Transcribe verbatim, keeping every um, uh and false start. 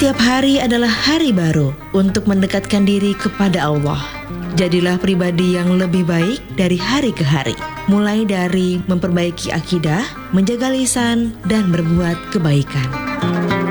Setiap hari adalah hari baru untuk mendekatkan diri kepada Allah. Jadilah pribadi yang lebih baik dari hari ke hari, mulai dari memperbaiki akidah, menjaga lisan, dan berbuat kebaikan.